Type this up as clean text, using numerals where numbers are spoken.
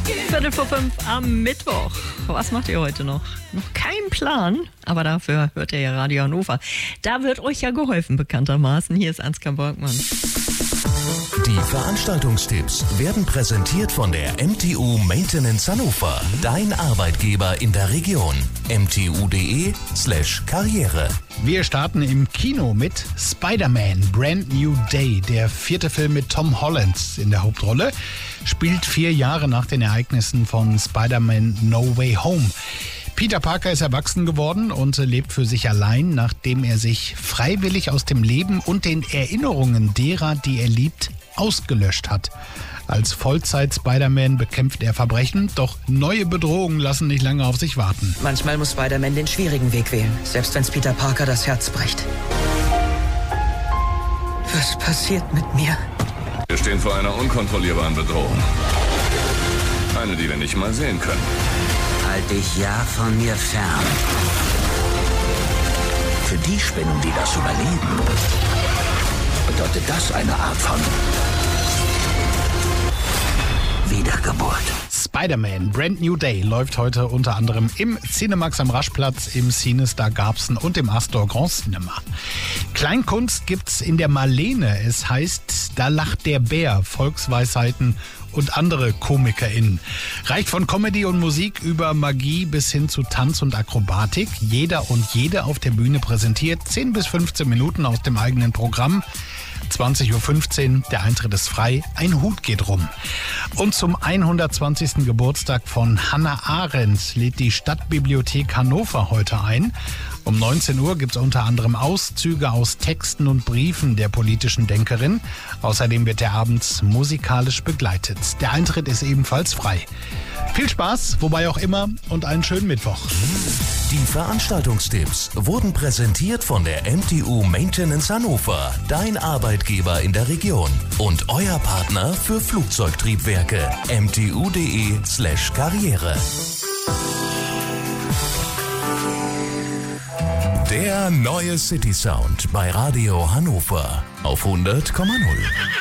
4:45 am Mittwoch. Was macht ihr heute noch? Noch kein Plan, aber dafür hört ihr ja Radio Hannover. Da wird euch ja geholfen, bekanntermaßen. Hier ist Ansgar Borgmann. Die Veranstaltungstipps werden präsentiert von der MTU Maintenance Hannover. Dein Arbeitgeber in der Region. mtu.de/Karriere. Wir starten im Kino mit Spider-Man Brand New Day. Der 4. Film mit Tom Holland in der Hauptrolle spielt 4 Jahre nach den Ereignissen von Spider-Man No Way Home. Peter Parker ist erwachsen geworden und lebt für sich allein, nachdem er sich freiwillig aus dem Leben und den Erinnerungen derer, die er liebt, ausgelöscht hat. Als Vollzeit-Spider-Man bekämpft er Verbrechen, doch neue Bedrohungen lassen nicht lange auf sich warten. Manchmal muss Spider-Man den schwierigen Weg wählen, selbst wenn es Peter Parker das Herz bricht. Was passiert mit mir? Wir stehen vor einer unkontrollierbaren Bedrohung. Eine, die wir nicht mal sehen können. Halt dich ja von mir fern. Für die Spinnen, die das überleben, bedeutet das eine Art von Wiedergeburt. Spider-Man Brand New Day läuft heute unter anderem im Cinemax am Raschplatz, im Cinestar Garbsen und im Astor Grand Cinema. Kleinkunst gibt's in der Marlene. Es heißt, da lacht der Bär, Volksweisheiten und andere KomikerInnen. Reicht von Comedy und Musik über Magie bis hin zu Tanz und Akrobatik. Jeder und jede auf der Bühne präsentiert 10 bis 15 Minuten aus dem eigenen Programm. 20:15 Uhr, der Eintritt ist frei, ein Hut geht rum. Und zum 120. Geburtstag von Hannah Arendt lädt die Stadtbibliothek Hannover heute ein. Um 19 Uhr gibt es unter anderem Auszüge aus Texten und Briefen der politischen Denkerin. Außerdem wird der Abend musikalisch begleitet. Der Eintritt ist ebenfalls frei. Viel Spaß, wobei auch immer, und einen schönen Mittwoch. Die Veranstaltungstipps wurden präsentiert von der MTU Maintenance Hannover. Dein Arbeitgeber in der Region. Und euer Partner für Flugzeugtriebwerke. mtu.de/Karriere. Der neue City Sound bei Radio Hannover auf 100,0.